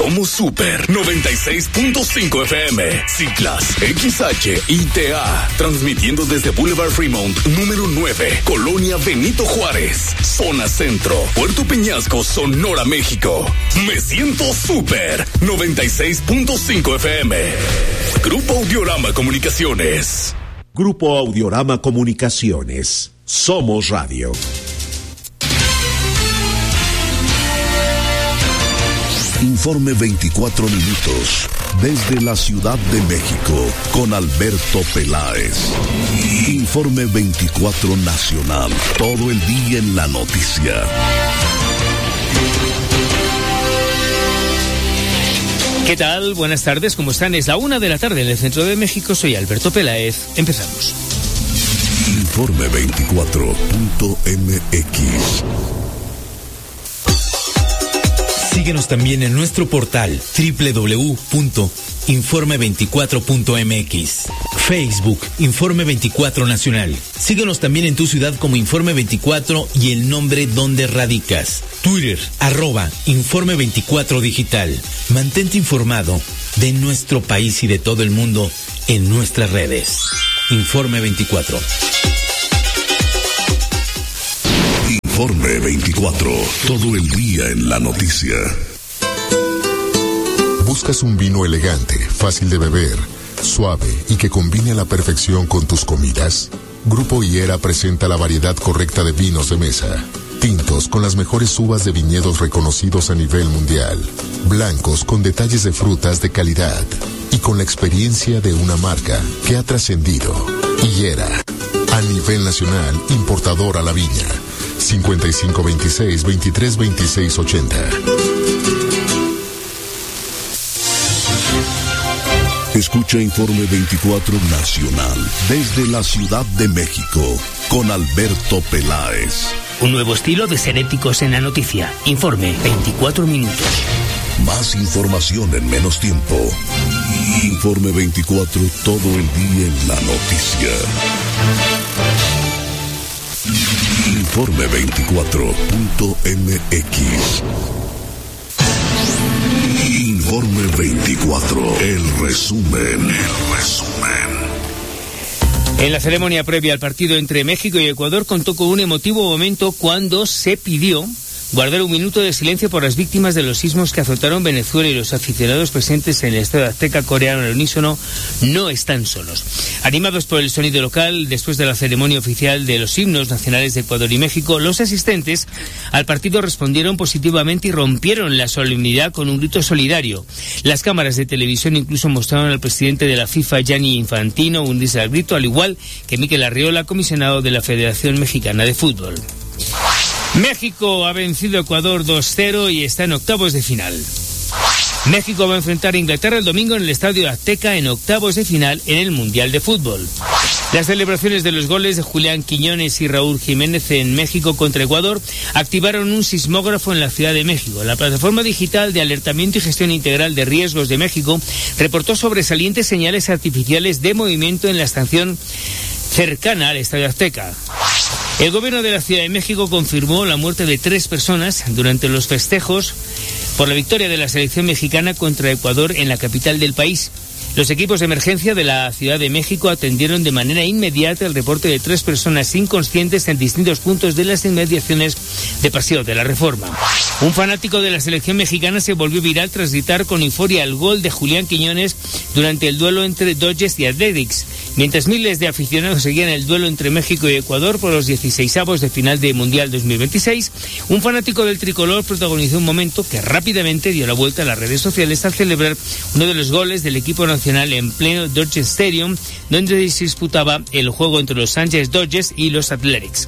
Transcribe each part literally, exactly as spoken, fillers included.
Somos Super noventa y seis punto cinco F M, Ciclas, X H I T A, transmitiendo desde Boulevard Fremont, número nueve, Colonia Benito Juárez, Zona Centro, Puerto Peñasco, Sonora, México. Me siento Super noventa y seis punto cinco F M. Grupo Audiorama Comunicaciones. Grupo Audiorama Comunicaciones. Somos Radio. Informe veinticuatro minutos desde la Ciudad de México con Alberto Peláez. Informe veinticuatro nacional, todo el día en la noticia. ¿Qué tal? Buenas tardes, ¿cómo están? Es la una de la tarde en el centro de México. Soy Alberto Peláez. Empezamos. Informe veinticuatro punto M X. Síguenos también en nuestro portal doble u doble u doble u punto informe veinticuatro punto M X. Facebook, Informe veinticuatro Nacional. Síguenos también en tu ciudad como Informe veinticuatro y el nombre donde radicas. Twitter, arroba Informe veinticuatro Digital. Mantente informado de nuestro país y de todo el mundo en nuestras redes. Informe veinticuatro. Informe veinticuatro, todo el día en la noticia. ¿Buscas un vino elegante, fácil de beber, suave y que combine a la perfección con tus comidas? Grupo Higuera presenta la variedad correcta de vinos de mesa. Tintos con las mejores uvas de viñedos reconocidos a nivel mundial. Blancos con detalles de frutas de calidad. Y con la experiencia de una marca que ha trascendido. Higuera, a nivel nacional, importador a la viña. cincuenta y cinco veintiséis veintitrés veintiséis ochenta. Escucha Informe veinticuatro Nacional desde la Ciudad de México con Alberto Peláez. Un nuevo estilo de ser éticos en la noticia. Informe veinticuatro minutos. Más información en menos tiempo. Informe veinticuatro, todo el día en la noticia. Informe veinticuatro punto M X. Informe veinticuatro, el resumen, el resumen. En la ceremonia previa al partido entre México y Ecuador contó con un emotivo momento cuando se pidió guardar un minuto de silencio por las víctimas de los sismos que azotaron Venezuela, y los aficionados presentes en el Estadio Azteca coreano al unísono no están solos. Animados por el sonido local, después de la ceremonia oficial de los himnos nacionales de Ecuador y México, los asistentes al partido respondieron positivamente y rompieron la solemnidad con un grito solidario. Las cámaras de televisión incluso mostraron al presidente de la FIFA, Gianni Infantino, hundirse al grito, al igual que Mikel Arriola, comisionado de la Federación Mexicana de Fútbol. México ha vencido a Ecuador dos cero y está en octavos de final. México va a enfrentar a Inglaterra el domingo en el Estadio Azteca en octavos de final en el Mundial de Fútbol. Las celebraciones de los goles de Julián Quiñones y Raúl Jiménez en México contra Ecuador activaron un sismógrafo en la Ciudad de México. La plataforma digital de alertamiento y gestión integral de riesgos de México reportó sobresalientes señales artificiales de movimiento en la estación cercana al Estadio Azteca. El gobierno de la Ciudad de México confirmó la muerte de tres personas durante los festejos por la victoria de la selección mexicana contra Ecuador en la capital del país. Los equipos de emergencia de la Ciudad de México atendieron de manera inmediata el reporte de tres personas inconscientes en distintos puntos de las inmediaciones de Paseo de la Reforma. Un fanático de la selección mexicana se volvió viral tras gritar con euforia el gol de Julián Quiñones durante el duelo entre Dodgers y Athletics. Mientras miles de aficionados seguían el duelo entre México y Ecuador por los dieciseisavos de final de Mundial dos mil veintiséis, un fanático del tricolor protagonizó un momento que rápidamente dio la vuelta a las redes sociales al celebrar uno de los goles del equipo nacional en pleno Dodger Stadium, donde se disputaba el juego entre los Ángeles Dodgers y los Athletics.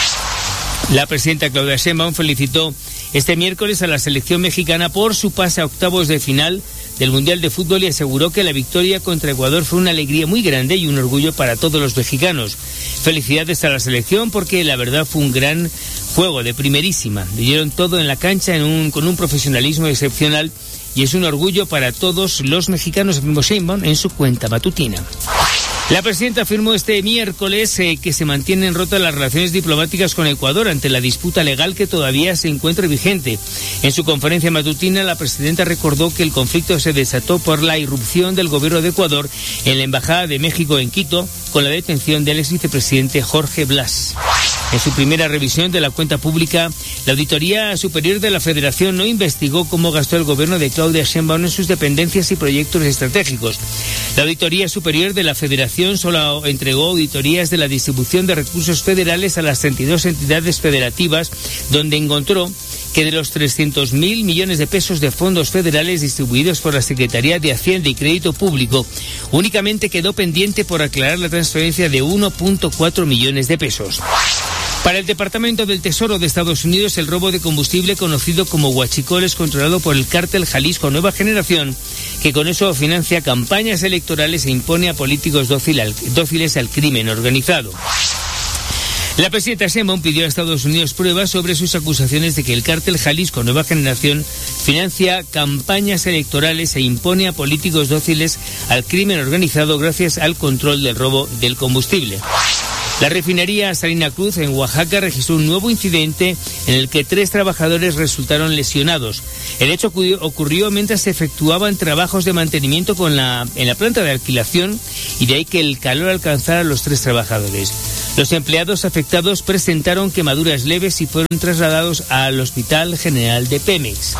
La presidenta Claudia Sheinbaum felicitó este miércoles a la selección mexicana por su pase a octavos de final del Mundial de Fútbol y aseguró que la victoria contra Ecuador fue una alegría muy grande y un orgullo para todos los mexicanos. Felicidades a la selección porque la verdad fue un gran juego de primerísima. Le dieron todo en la cancha en un, con un profesionalismo excepcional y es un orgullo para todos los mexicanos, afirmó Sheinbaum en su cuenta matutina. La presidenta afirmó este miércoles eh, que se mantienen rotas las relaciones diplomáticas con Ecuador ante la disputa legal que todavía se encuentra vigente. En su conferencia matutina, la presidenta recordó que el conflicto se desató por la irrupción del gobierno de Ecuador en la Embajada de México en Quito, con la detención del ex vicepresidente Jorge Blas. En su primera revisión de la cuenta pública, la Auditoría Superior de la Federación no investigó cómo gastó el gobierno de Claudia Sheinbaum en sus dependencias y proyectos estratégicos. La Auditoría Superior de la Federación solo entregó auditorías de la distribución de recursos federales a las treinta y dos entidades federativas, donde encontró que de los trescientos mil millones de pesos de fondos federales distribuidos por la Secretaría de Hacienda y Crédito Público, únicamente quedó pendiente por aclarar la transferencia de uno punto cuatro millones de pesos. Para el Departamento del Tesoro de Estados Unidos, el robo de combustible conocido como huachicol es controlado por el cártel Jalisco Nueva Generación, que con eso financia campañas electorales e impone a políticos dóciles al crimen organizado. La presidenta Sheinbaum pidió a Estados Unidos pruebas sobre sus acusaciones de que el cártel Jalisco Nueva Generación financia campañas electorales e impone a políticos dóciles al crimen organizado gracias al control del robo del combustible. La refinería Salina Cruz en Oaxaca registró un nuevo incidente en el que tres trabajadores resultaron lesionados. El hecho ocurrió mientras se efectuaban trabajos de mantenimiento con la, en la planta de alquilación, y de ahí que el calor alcanzara a los tres trabajadores. Los empleados afectados presentaron quemaduras leves y fueron trasladados al Hospital General de Pemex.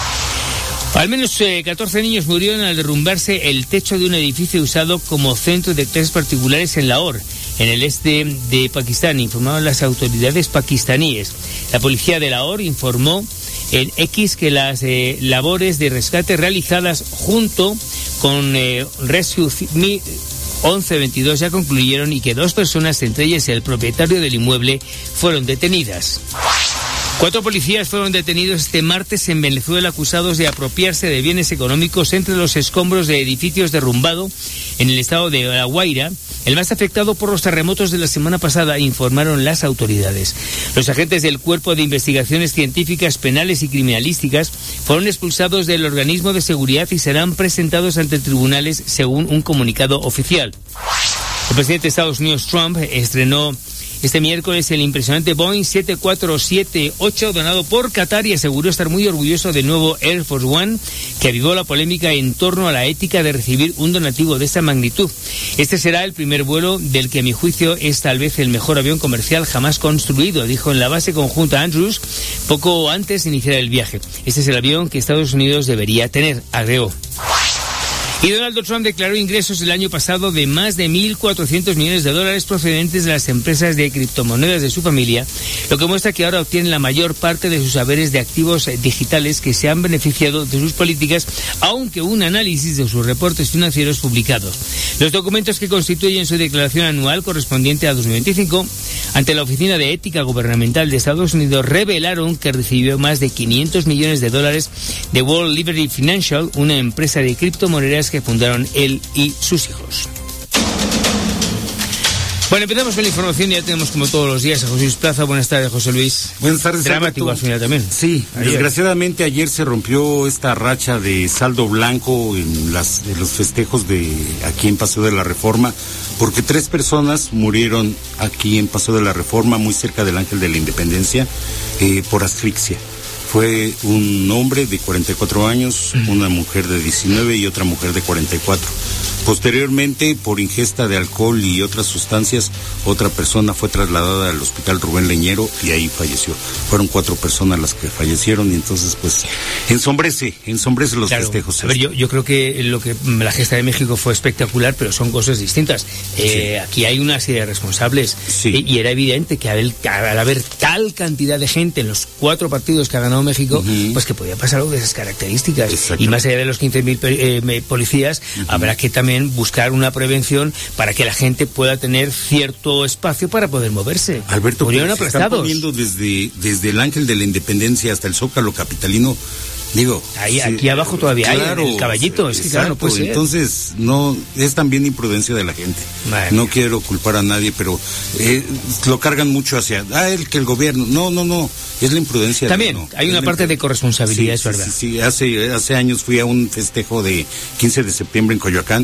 Al menos eh, catorce niños murieron al derrumbarse el techo de un edificio usado como centro de clases particulares en Lahore, en el este de Pakistán, informaron las autoridades pakistaníes. La policía de Lahore informó en X que las eh, labores de rescate realizadas junto con eh, Rescue once veintidós ya concluyeron y que dos personas, entre ellas el propietario del inmueble, fueron detenidas. Cuatro policías fueron detenidos este martes en Venezuela acusados de apropiarse de bienes económicos entre los escombros de edificios derrumbados en el estado de La Guaira, el más afectado por los terremotos de la semana pasada, informaron las autoridades. Los agentes del Cuerpo de Investigaciones Científicas, Penales y Criminalísticas fueron expulsados del organismo de seguridad y serán presentados ante tribunales según un comunicado oficial. El presidente de Estados Unidos, Trump, estrenó este miércoles el impresionante Boeing siete cuatro siete ocho donado por Qatar y aseguró estar muy orgulloso del nuevo Air Force One, que avivó la polémica en torno a la ética de recibir un donativo de esta magnitud. Este será el primer vuelo del que a mi juicio es tal vez el mejor avión comercial jamás construido, dijo en la base conjunta Andrews poco antes de iniciar el viaje. Este es el avión que Estados Unidos debería tener, agregó. Y Donald Trump declaró ingresos el año pasado de más de mil cuatrocientos millones de dólares procedentes de las empresas de criptomonedas de su familia, lo que muestra que ahora obtiene la mayor parte de sus haberes de activos digitales que se han beneficiado de sus políticas, aunque un análisis de sus reportes financieros publicados. Los documentos que constituyen su declaración anual correspondiente a dos mil veinticinco ante la Oficina de Ética Gubernamental de Estados Unidos revelaron que recibió más de quinientos millones de dólares de World Liberty Financial, una empresa de criptomonedas que fundaron él y sus hijos. Bueno, empezamos con la información y ya tenemos como todos los días a José Luis Plaza. Buenas tardes, José Luis. Buenas tardes. Dramático Alberto. Al final también. Sí, ayer. Desgraciadamente ayer se rompió esta racha de saldo blanco en, las, en los festejos de aquí en Paseo de la Reforma, porque tres personas murieron aquí en Paseo de la Reforma, muy cerca del Ángel de la Independencia, eh, por asfixia. Fue un hombre de cuarenta y cuatro años, una mujer de diecinueve y otra mujer de cuarenta y cuatro. Posteriormente, por ingesta de alcohol y otras sustancias, otra persona fue trasladada al Hospital Rubén Leñero y ahí falleció. Fueron cuatro personas las que fallecieron y entonces, pues, ensombrece, ensombrece los claro. festejos. A ver, yo, yo creo que lo que la gesta de México fue espectacular, pero son cosas distintas. Eh, sí. Aquí hay una serie de responsables sí. y, y era evidente que al, al haber tal cantidad de gente en los cuatro partidos que ha ganado México, uh-huh. pues que podía pasar algo de esas características. Y más allá de los quince mil eh, policías, uh-huh. habrá que también buscar una prevención para que la gente pueda tener cierto espacio para poder moverse. Alberto, pero se están poniendo desde, desde el Ángel de la Independencia hasta el Zócalo capitalino. Digo, ahí, sí, aquí abajo todavía claro, hay el Caballito, es que claro, no puede ser. Entonces, no, es también imprudencia de la gente. Madre no mía. Quiero culpar a nadie, pero eh, lo cargan mucho hacia, ah, el que el gobierno, no, no, no, es la imprudencia. También, de, no, hay una parte de corresponsabilidad, sí, es verdad. Sí, sí, sí, hace, hace años fui a un festejo de quince de septiembre en Coyoacán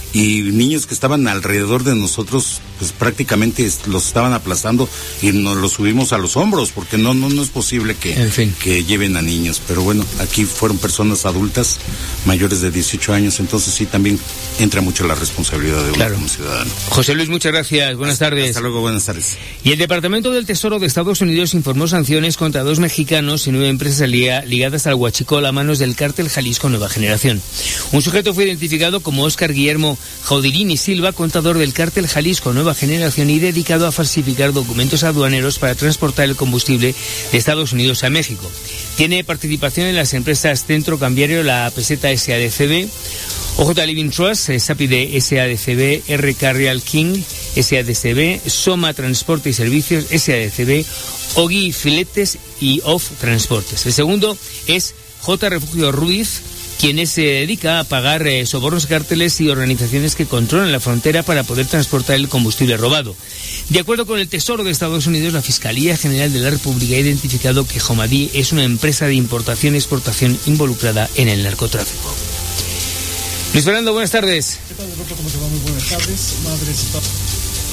y niños que estaban alrededor de nosotros, pues prácticamente los estaban aplastando y nos los subimos a los hombros, porque no no no es posible que, en fin. que lleven a niños. Pero bueno, aquí fueron personas adultas mayores de dieciocho años, entonces sí también entra mucho la responsabilidad de uno claro. como ciudadano. José Luis, muchas gracias. Buenas hasta, tardes. Hasta luego, buenas tardes. Y el Departamento del Tesoro de Estados Unidos informó sanciones contra dos mexicanos y nueve empresas ligadas al huachicol a manos del cártel Jalisco Nueva Generación. Un sujeto fue identificado como Óscar Guillermo Jaudirini Silva, contador del cártel Jalisco Nueva Generación y dedicado a falsificar documentos aduaneros para transportar el combustible de Estados Unidos a México. Tiene participación en las empresas Centro Cambiario, la Peseta S A D C B, O J Living Trust, Sapide S A D C B, R K Real King S A D C B, Soma Transporte y Servicios S A D C B, Ogui Filetes y Off Transportes. El segundo es J. Refugio Ruiz, quien se dedica a pagar eh, sobornos, cárteles y organizaciones que controlan la frontera para poder transportar el combustible robado. De acuerdo con el Tesoro de Estados Unidos, la Fiscalía General de la República ha identificado que Jomadí es una empresa de importación y exportación involucrada en el narcotráfico. Luis Fernando, buenas tardes. ¿Qué tal, Roberto? ¿Cómo te va? Muy buenas tardes. Madres y padres.